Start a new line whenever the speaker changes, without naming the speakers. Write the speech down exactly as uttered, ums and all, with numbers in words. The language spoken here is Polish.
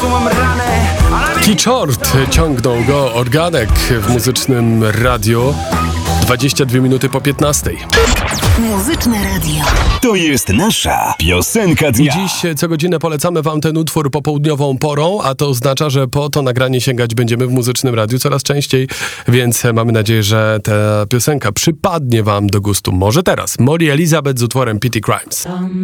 Kiczort ciągnął go organek w muzycznym radiu. dwadzieścia dwie minuty po piętnastej.
Muzyczne radio.
To jest nasza piosenka dnia.
Dziś co godzinę polecamy wam ten utwór popołudniową porą, a to oznacza, że po to nagranie sięgać będziemy w muzycznym radiu coraz częściej, więc mamy nadzieję, że ta piosenka przypadnie wam do gustu. Może teraz. Molly Elizabeth z utworem Petty Crimes.